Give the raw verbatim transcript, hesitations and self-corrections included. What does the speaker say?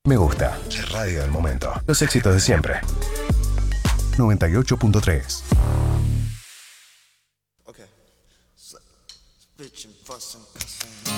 Me gusta. La radio del momento. Los éxitos de siempre. noventa y ocho punto tres. Okay. So, bitchin', fussin', cussin'.